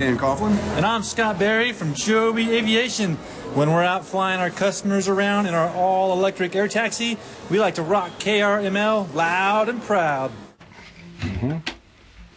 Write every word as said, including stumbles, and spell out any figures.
Dan Coughlin. And I'm Scott Berry from Joby Aviation. When we're out flying our customers around in our all-electric air taxi, we like to rock K R M L loud and proud. Mm-hmm.